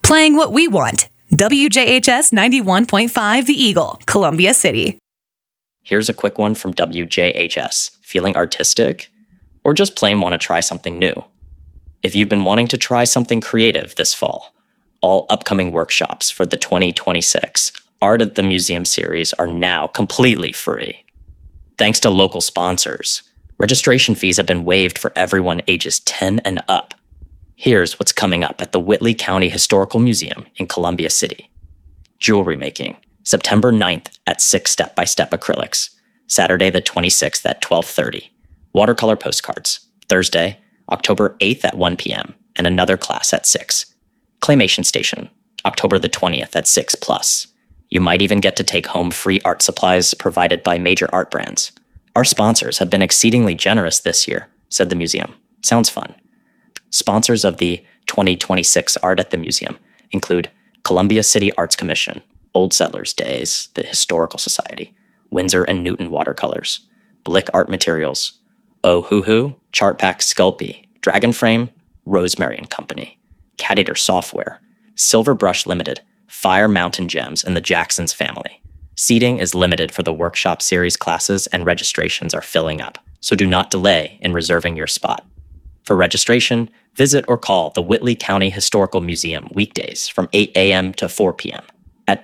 Playing what we want. WJHS 91.5 The Eagle, Columbia City. Here's a quick one from WJHS. Feeling artistic? Or just plain want to try something new? If you've been wanting to try something creative this fall, all upcoming workshops for the 2026 Art at the Museum series are now completely free. Thanks to local sponsors, registration fees have been waived for everyone ages 10 and up. Here's what's coming up at the Whitley County Historical Museum in Columbia City. Jewelry making, September 9th at 6 step-by-step acrylics, Saturday the 26th at 12:30. Watercolor postcards, Thursday, October 8th at 1 p.m., and another class at 6. Claymation Station, October the 20th at 6+. You might even get to take home free art supplies provided by major art brands. Our sponsors have been exceedingly generous this year, said the museum. Sounds fun. Sponsors of the 2026 Art at the Museum include Columbia City Arts Commission, Old Settlers Days, the Historical Society, Winsor & Newton Watercolors, Blick Art Materials, Ohuhu, Chartpak Sculpey, Dragon Frame, Rosemary & Company, Cat Eater Software, Silver Brush Limited, Fire Mountain Gems, and the Jacksons family. Seating is limited for the workshop series classes and registrations are filling up, so do not delay in reserving your spot. For registration, visit or call the Whitley County Historical Museum weekdays from 8 a.m. to 4 p.m. at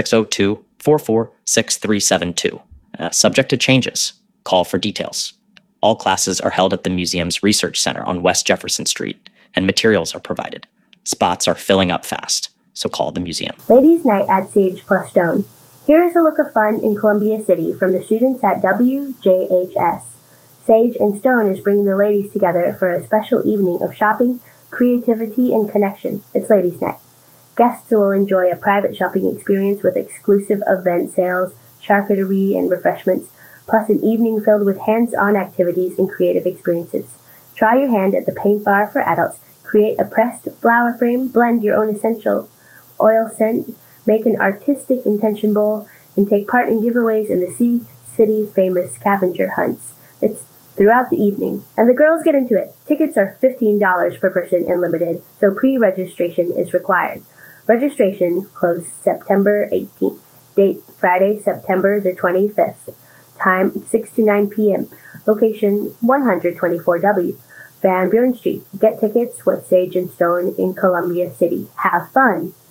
2-602-446372. Subject to changes. Call for details. All classes are held at the museum's Research Center on West Jefferson Street, and materials are provided. Spots are filling up fast, so call the museum. Ladies' Night at Sage plus Stone. Here is a look of fun in Columbia City from the students at WJHS. Sage and Stone is bringing the ladies together for a special evening of shopping, creativity, and connection. It's Ladies' Night. Guests will enjoy a private shopping experience with exclusive event sales, charcuterie, and refreshments, plus an evening filled with hands-on activities and creative experiences. Try your hand at the paint bar for adults, create a pressed flower frame, blend your own essential oil scent, make an artistic intention bowl, and take part in giveaways in the Sea City's famous scavenger hunts. It's throughout the evening, and the girls get into it. Tickets are $15 per person and limited, so pre-registration is required. Registration closed September 18th. Date Friday, September the 25th. Time 6 to 9 p.m. Location 124W, Van Buren Street. Get tickets with Sage and Stone in Columbia City. Have fun!